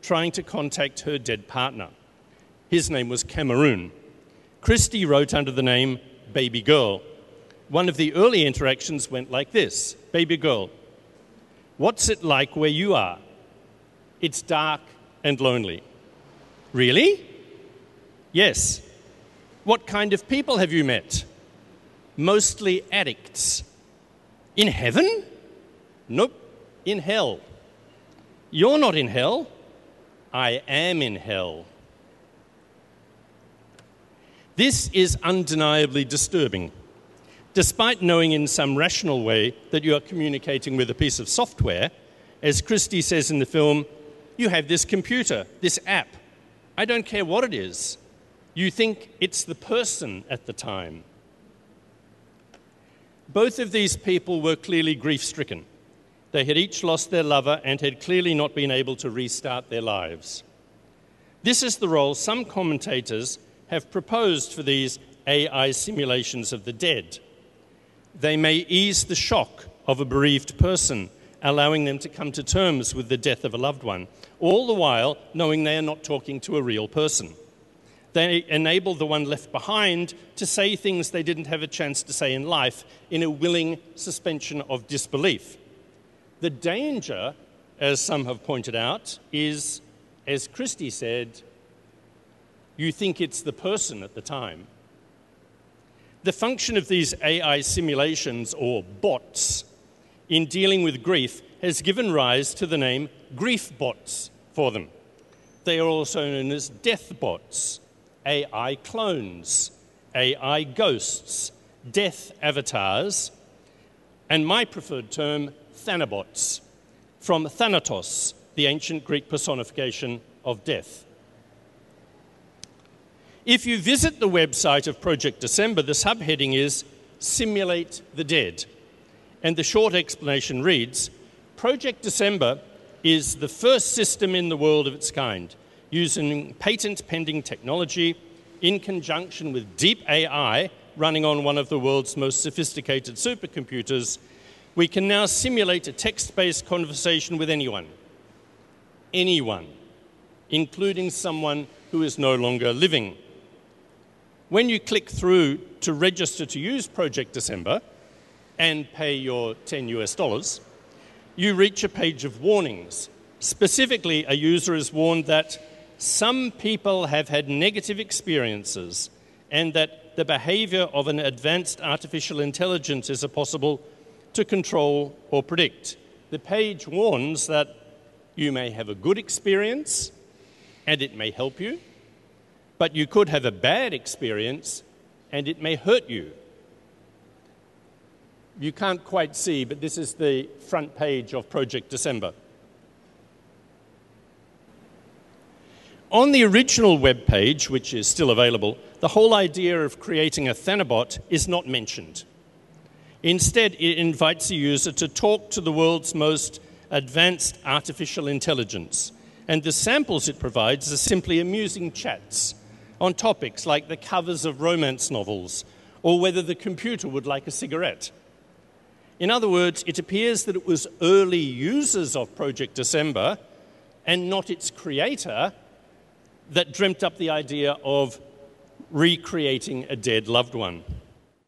trying to contact her dead partner. His name was Cameroon. Christie wrote under the name Baby Girl. One of the early interactions went like this: Baby girl, what's it like where you are? It's dark and lonely. Really? Yes. What kind of people have you met? Mostly addicts. In heaven? Nope, in hell. You're not in hell. I am in hell. This is undeniably disturbing. Despite knowing in some rational way that you are communicating with a piece of software, as Christie says in the film, you have this computer, this app. I don't care what it is. You think it's the person at the time. Both of these people were clearly grief-stricken. They had each lost their lover and had clearly not been able to restart their lives. This is the role some commentators have proposed for these AI simulations of the dead. They may ease the shock of a bereaved person, allowing them to come to terms with the death of a loved one, all the while knowing they are not talking to a real person. They enable the one left behind to say things they didn't have a chance to say in life in a willing suspension of disbelief. The danger, as some have pointed out, is, as Christie said, you think it's the person at the time. The function of these AI simulations, or bots, in dealing with grief has given rise to the name grief bots for them. They are also known as death bots, AI clones, AI ghosts, death avatars, and my preferred term, Thanabots, from Thanatos, the ancient Greek personification of death. If you visit the website of Project December, the subheading is Simulate the Dead. And the short explanation reads, Project December is the first system in the world of its kind, using patent-pending technology in conjunction with deep AI running on one of the world's most sophisticated supercomputers. We can now simulate a text-based conversation with anyone, including someone who is no longer living. When you click through to register to use Project December and pay your $10, you reach a page of warnings. Specifically, a user is warned that some people have had negative experiences and that the behavior of an advanced artificial intelligence is possible to control or predict. The page warns that you may have a good experience and it may help you, but you could have a bad experience and it may hurt you. You can't quite see, but this is the front page of Project December. On the original web page, which is still available, the whole idea of creating a Thanabot is not mentioned. Instead, it invites the user to talk to the world's most advanced artificial intelligence, and the samples it provides are simply amusing chats on topics like the covers of romance novels or whether the computer would like a cigarette. In other words, it appears that it was early users of Project December and not its creator that dreamt up the idea of recreating a dead loved one.